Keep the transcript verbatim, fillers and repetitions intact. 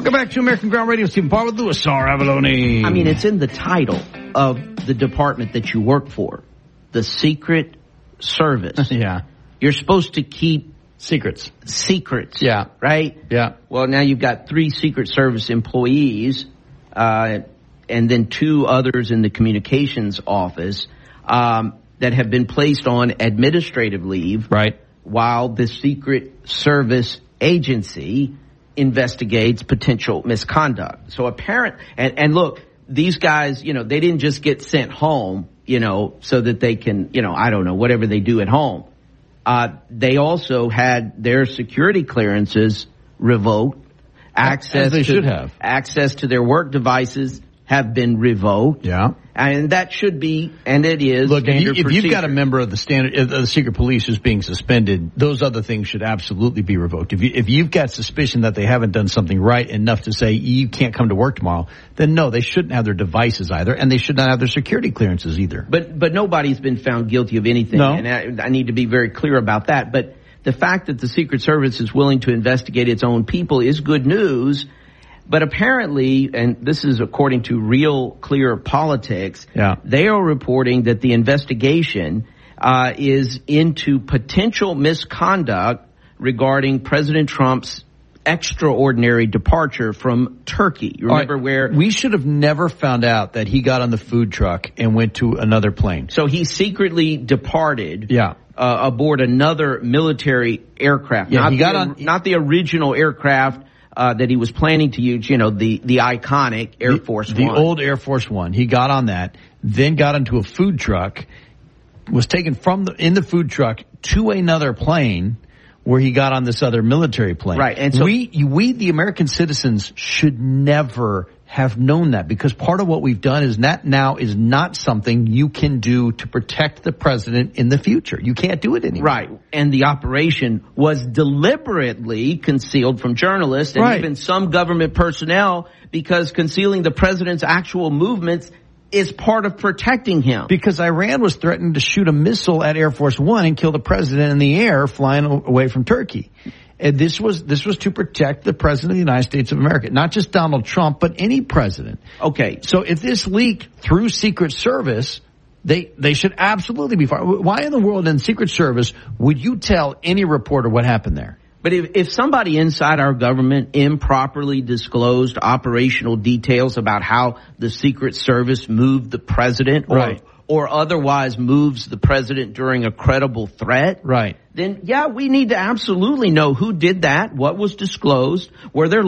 Go back to American Ground Radio. Stephen Paul with Louis R. Avalone. I mean, it's in the title of the department that you work for, the Secret Service. Yeah. You're supposed to keep secrets. Secrets. Yeah. Right? Yeah. Well, now you've got three Secret Service employees, uh, and then two others in the communications office, um, that have been placed on administrative leave. Right. While the Secret Service agency investigates potential misconduct. So apparent, and, and look, these guys, you know, they didn't just get sent home, you know, so that they can, you know, I don't know, whatever they do at home. Uh, they also had their security clearances revoked. Access As they to, should have. Access to their work devices have been revoked. Yeah. And that should be, and it is. Look, if, you, if you've got a procedure. member member of the standard, of the secret police who's being suspended, those other things should absolutely be revoked. If you, if you've got suspicion that they haven't done something right enough to say you can't come to work tomorrow, then no, they shouldn't have their devices either, and they should not have their security clearances either. But, but nobody's been found guilty of anything. No. And I, I need to be very clear about that. But the fact that the Secret Service is willing to investigate its own people is good news. But apparently, and this is according to Real Clear Politics, yeah. they are reporting that the investigation uh, is into potential misconduct regarding President Trump's extraordinary departure from Turkey. You remember right. where... We should have never found out that he got on the food truck and went to another plane. So he secretly departed... Yeah. Uh, aboard another military aircraft. Yeah, not, he got the, on, not the original aircraft uh, that he was planning to use, you know, the, the iconic Air the, Force the One. The old Air Force One. He got on that, then got into a food truck, was taken from the, in the food truck to another plane where he got on this other military plane. Right. And so we, we, the American citizens, should never have known that, because part of what we've done is that now is not something you can do to protect the president in the future. You can't do it anymore. Right. And the operation was deliberately concealed from journalists and right. even some government personnel, because concealing the president's actual movements is part of protecting him. Because Iran was threatening to shoot a missile at Air Force One and kill the president in the air flying away from Turkey. And this was this was to protect the president of the United States of America, not just Donald Trump, but any president. Okay. So if this leaked through Secret Service, they they should absolutely be fired. Why in the world in Secret Service would you tell any reporter what happened there? But if, if somebody inside our government improperly disclosed operational details about how the Secret Service moved the president, or right. or otherwise moves the president during a credible threat, right. then yeah, we need to absolutely know who did that, what was disclosed, were there